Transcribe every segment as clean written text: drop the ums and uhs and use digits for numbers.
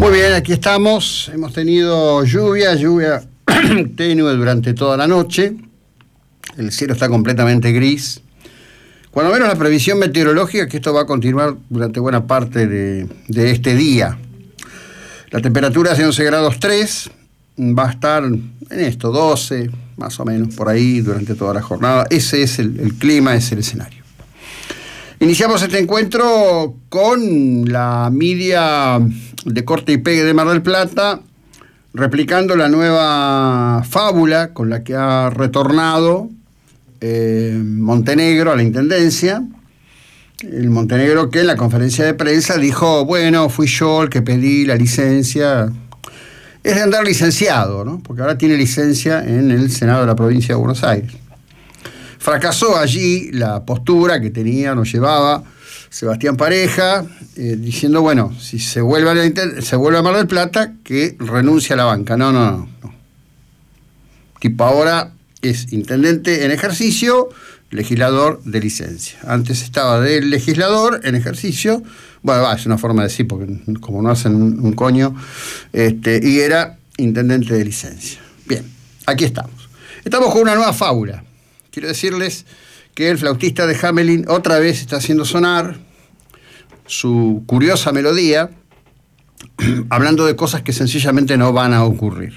Muy bien, aquí estamos. Hemos tenido lluvia tenue durante toda la noche. El cielo está completamente gris. Cuando menos la previsión meteorológica es que esto va a continuar durante buena parte de este día. La temperatura es de 11 grados 3, va a estar en esto, 12, más o menos, por ahí, durante toda la jornada. Ese es el clima, ese es el escenario. Iniciamos este encuentro con la media de corte y pegue de Mar del Plata, replicando la nueva fábula con la que ha retornado Montenegro a la Intendencia. El Montenegro que en la conferencia de prensa dijo, bueno, fui yo el que pedí la licencia. Es de andar licenciado, ¿no? Porque ahora tiene licencia en el Senado de la provincia de Buenos Aires. Fracasó allí la postura que tenía, nos llevaba Sebastián Pareja, diciendo, bueno, si se vuelve a Mar del Plata, que renuncie a la banca. No. Tipo ahora es intendente en ejercicio, legislador de licencia. Antes estaba de legislador en ejercicio, bueno, es una forma de decir, porque como no hacen un coño, y era intendente de licencia. Bien, aquí estamos. Estamos con una nueva fábula. Quiero decirles que el flautista de Hamelin otra vez está haciendo sonar su curiosa melodía, hablando de cosas que sencillamente no van a ocurrir.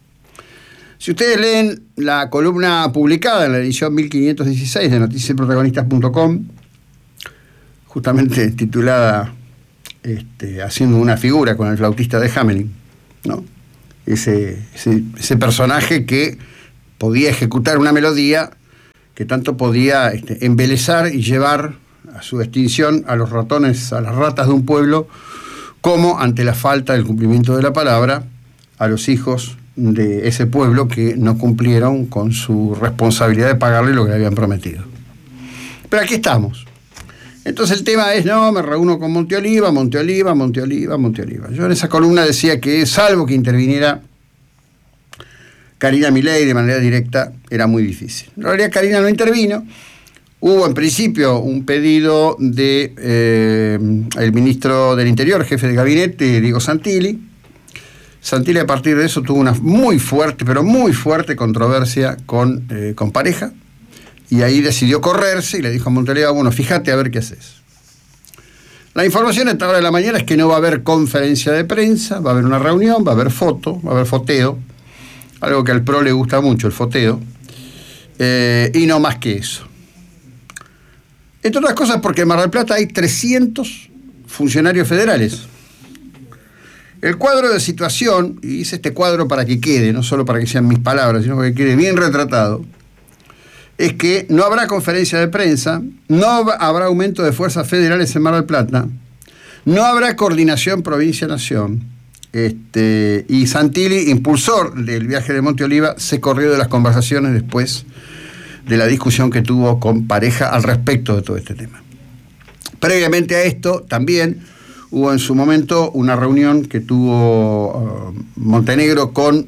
Si ustedes leen la columna publicada en la edición 1516 de noticiasprotagonistas.com, justamente titulada Haciendo una figura con el flautista de Hamelin, ¿no? Ese personaje que podía ejecutar una melodía que tanto podía embelesar y llevar a su extinción a los ratones, a las ratas de un pueblo, como ante la falta del cumplimiento de la palabra, a los hijos de ese pueblo que no cumplieron con su responsabilidad de pagarle lo que le habían prometido. Pero aquí estamos. Entonces el tema es, no, me reúno con Monteoliva. Yo en esa columna decía que, salvo que interviniera Karina Milei de manera directa, era muy difícil. En realidad Karina no intervino. Hubo en principio un pedido de el ministro del Interior, jefe de gabinete, Diego Santilli. Santilli a partir de eso tuvo una muy fuerte controversia con Pareja, y ahí decidió correrse y le dijo a Monteoliva, bueno, fíjate a ver qué haces. La información a esta hora de la mañana es que no va a haber conferencia de prensa, va a haber una reunión, va a haber foto, va a haber foteo, algo que al PRO le gusta mucho, el foteo, y no más que eso. Entre otras cosas porque en Mar del Plata hay 300 funcionarios federales. El cuadro de situación, y hice este cuadro para que quede, no solo para que sean mis palabras, sino para que quede bien retratado, es que no habrá conferencia de prensa, no habrá aumento de fuerzas federales en Mar del Plata, no habrá coordinación provincia-nación, y Santilli, impulsor del viaje de Monteoliva, se corrió de las conversaciones después de la discusión que tuvo con Pareja al respecto de todo este tema. Previamente a esto, también hubo en su momento una reunión que tuvo Montenegro con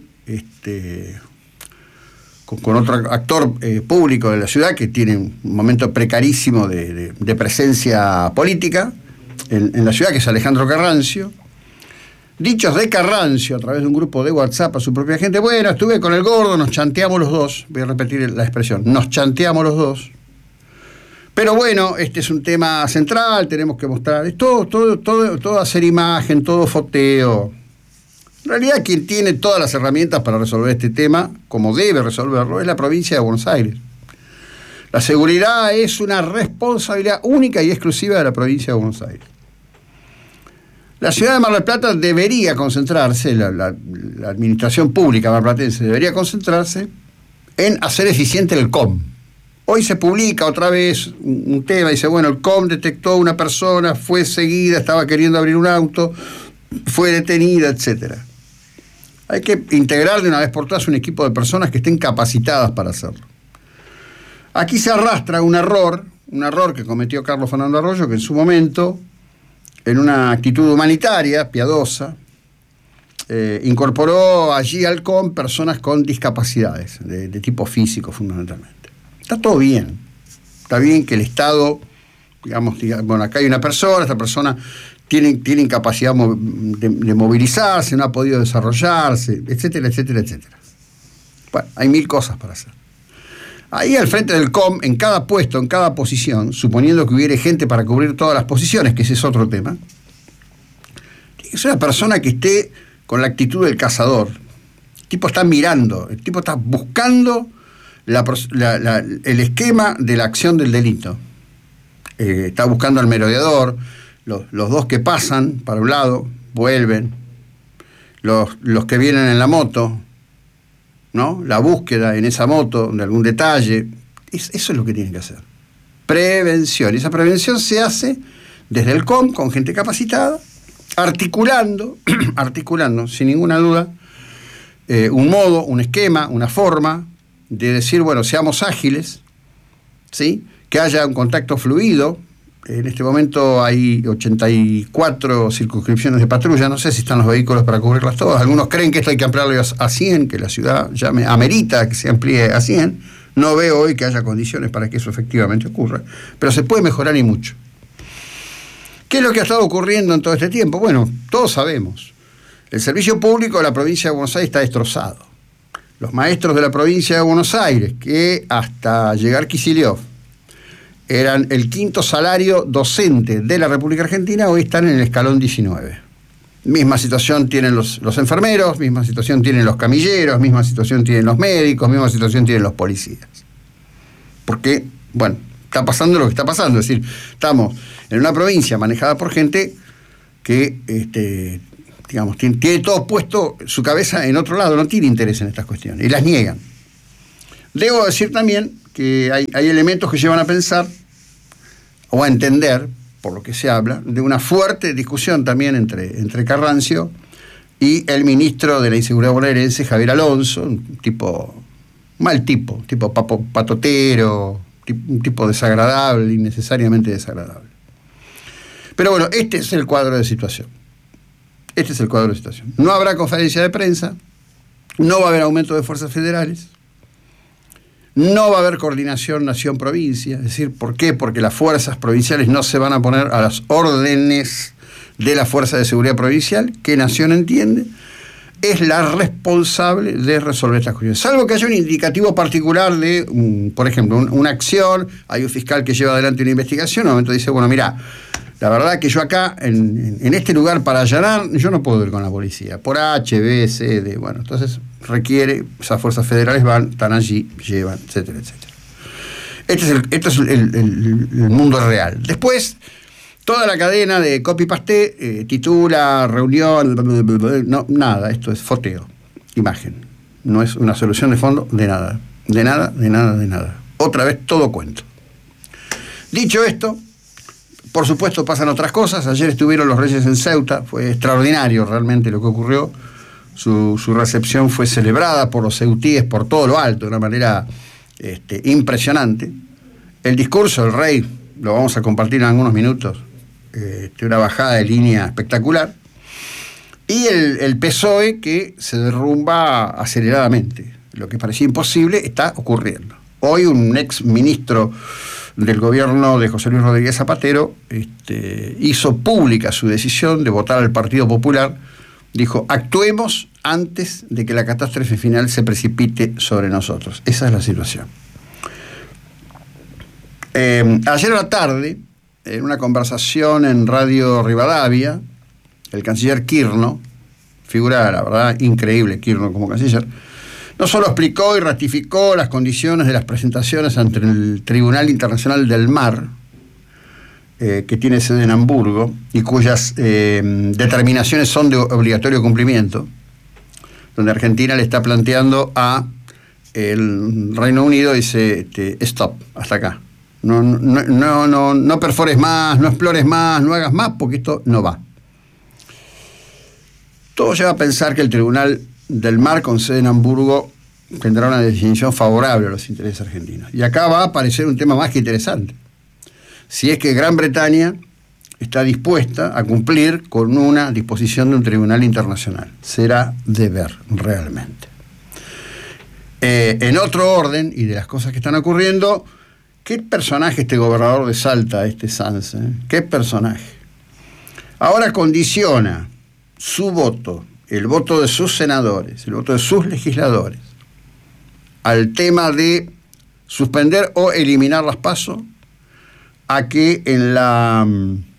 otro actor público de la ciudad que tiene un momento precarísimo de presencia política en la ciudad, que es Alejandro Carrancio. Dichos de Carrancio a través de un grupo de WhatsApp a su propia gente, bueno, estuve con el gordo, nos chanteamos los dos, voy a repetir la expresión, nos chanteamos los dos, pero bueno, este es un tema central, tenemos que mostrar, es todo hacer imagen, todo foteo. En realidad quien tiene todas las herramientas para resolver este tema, como debe resolverlo, es la provincia de Buenos Aires. La seguridad es una responsabilidad única y exclusiva de la provincia de Buenos Aires. La ciudad de Mar del Plata debería concentrarse, la administración pública marplatense debería concentrarse en hacer eficiente el COM. Hoy se publica otra vez un tema, dice, bueno, el COM detectó una persona, fue seguida, estaba queriendo abrir un auto, fue detenida, etc. Hay que integrar de una vez por todas un equipo de personas que estén capacitadas para hacerlo. Aquí se arrastra un error que cometió Carlos Fernando Arroyo, que en su momento, en una actitud humanitaria, piadosa, incorporó allí al COM personas con discapacidades, de tipo físico fundamentalmente. Está todo bien. Está bien que el Estado, digamos, bueno, acá hay una persona, esta persona tienen capacidad de movilizarse, no ha podido desarrollarse, etcétera, etcétera, etcétera. Bueno, hay 1000 cosas para hacer. Ahí al frente del COM, en cada puesto, en cada posición, suponiendo que hubiere gente para cubrir todas las posiciones, que ese es otro tema, tiene que ser una persona que esté con la actitud del cazador. El tipo está mirando, el tipo está buscando el esquema de la acción del delito. Está buscando al merodeador, los dos que pasan para un lado, vuelven, los que vienen en la moto, ¿no? La búsqueda en esa moto de algún detalle. Eso es lo que tienen que hacer. Prevención. Y esa prevención se hace desde el COM, con gente capacitada, articulando, sin ninguna duda, un modo, un esquema, una forma de decir, bueno, seamos ágiles, ¿sí? Que haya un contacto fluido. En este momento hay 84 circunscripciones de patrulla, no sé si están los vehículos para cubrirlas todas. Algunos creen que esto hay que ampliarlo a 100, que la ciudad ya amerita que se amplíe a 100. No veo hoy que haya condiciones para que eso efectivamente ocurra, pero se puede mejorar y mucho. ¿Qué es lo que ha estado ocurriendo en todo este tiempo? Bueno, todos sabemos. El servicio público de la provincia de Buenos Aires está destrozado. Los maestros de la provincia de Buenos Aires, que hasta llegar Kicillof eran el 5º salario docente de la República Argentina, hoy están en el escalón 19. Misma situación tienen los enfermeros, misma situación tienen los camilleros, misma situación tienen los médicos, misma situación tienen los policías. Porque, bueno, está pasando lo que está pasando. Es decir, estamos en una provincia manejada por gente que, digamos, tiene todo puesto su cabeza en otro lado, no tiene interés en estas cuestiones, y las niegan. Debo decir también que hay elementos que llevan a pensar o a entender, por lo que se habla, de una fuerte discusión también entre Carrancio y el ministro de la Inseguridad bonaerense, Javier Alonso, un mal tipo patotero, un tipo desagradable, innecesariamente desagradable. Pero bueno, este es el cuadro de situación. No habrá conferencia de prensa, no va a haber aumento de fuerzas federales, no va a haber coordinación nación-provincia. Es decir, ¿por qué? Porque las fuerzas provinciales no se van a poner a las órdenes de la Fuerza de Seguridad Provincial, que Nación entiende es la responsable de resolver estas cuestiones. Salvo que haya un indicativo particular de, por ejemplo, una acción, hay un fiscal que lleva adelante una investigación, en un momento dice, bueno, mira, la verdad que yo acá, en este lugar para allanar, yo no puedo ir con la policía, por H, B, C, D, bueno, entonces requiere, esas fuerzas federales están allí, llevan, etcétera, etcétera. Este es el mundo real. Después, toda la cadena de copy-paste titula, reunión, no, nada, esto es foteo, imagen. No es una solución de fondo de nada. De nada. Otra vez todo cuento. Dicho esto, por supuesto pasan otras cosas. Ayer estuvieron los Reyes en Ceuta, fue extraordinario realmente lo que ocurrió. Su recepción fue celebrada por los ceutíes por todo lo alto, de una manera impresionante. El discurso del rey, lo vamos a compartir en algunos minutos, una bajada de línea espectacular. Y el PSOE que se derrumba aceleradamente. Lo que parecía imposible está ocurriendo. Hoy un ex ministro del gobierno de José Luis Rodríguez Zapatero hizo pública su decisión de votar al Partido Popular. Dijo, actuemos antes de que la catástrofe final se precipite sobre nosotros. Esa es la situación. Ayer a la tarde, en una conversación en Radio Rivadavia, el canciller Kirchner, figura, la verdad, increíble Kirchner como canciller, no solo explicó y ratificó las condiciones de las presentaciones ante el Tribunal Internacional del Mar, que tiene sede en Hamburgo y cuyas determinaciones son de obligatorio cumplimiento, donde Argentina le está planteando a el Reino Unido, dice, stop, hasta acá. No perfores más, no explores más, no hagas más, porque esto no va. Todo lleva a pensar que el Tribunal del Mar, con sede en Hamburgo, tendrá una definición favorable a los intereses argentinos. Y acá va a aparecer un tema más que interesante. Si es que Gran Bretaña está dispuesta a cumplir con una disposición de un tribunal internacional. Será de ver realmente. En otro orden, y de las cosas que están ocurriendo, ¿qué personaje este gobernador de Salta, Sanz? ¿Qué personaje? ahora condiciona su voto, el voto de sus senadores, el voto de sus legisladores, al tema de suspender o eliminar las PASO, a que en la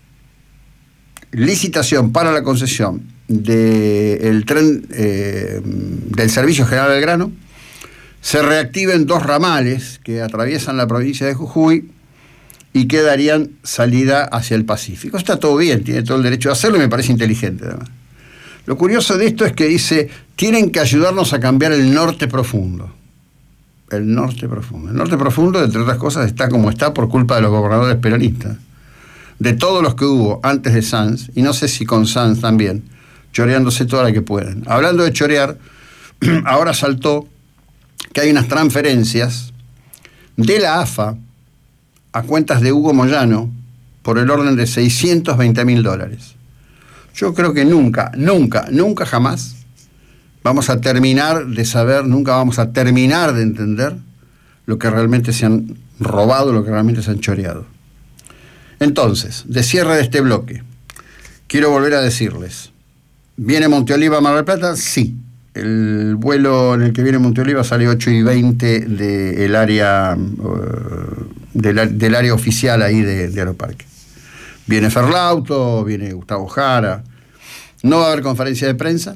licitación para la concesión del tren del Servicio General del Grano se reactiven 2 ramales que atraviesan la provincia de Jujuy y que darían salida hacia el Pacífico. Está todo bien, tiene todo el derecho a hacerlo y me parece inteligente además. Lo curioso de esto es que dice, tienen que ayudarnos a cambiar el norte profundo. El norte profundo. El norte profundo, entre otras cosas, está como está por culpa de los gobernadores peronistas. De todos los que hubo antes de Sanz, y no sé si con Sanz también, choreándose toda la que puedan. Hablando de chorear, ahora saltó que hay unas transferencias de la AFA a cuentas de Hugo Moyano por el orden de $620.000. Yo creo que nunca jamás vamos a terminar de saber, nunca vamos a terminar de entender lo que realmente se han robado, lo que realmente se han choreado. Entonces, de cierre de este bloque, quiero volver a decirles, ¿viene Monteoliva a Mar del Plata? Sí. El vuelo en el que viene Monteoliva sale 8:20 del área del área oficial ahí de Aeroparque. Viene Ferlauto, viene Gustavo Jara. No va a haber conferencia de prensa.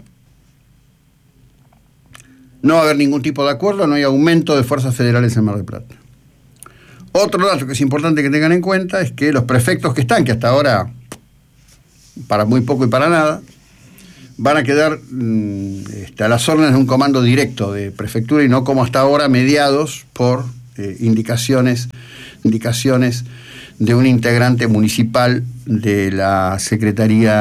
No va a haber ningún tipo de acuerdo, no hay aumento de fuerzas federales en Mar del Plata. Otro dato que es importante que tengan en cuenta es que los prefectos que están, que hasta ahora para muy poco y para nada, van a quedar a las órdenes de un comando directo de prefectura y no como hasta ahora mediados por indicaciones de un integrante municipal de la Secretaría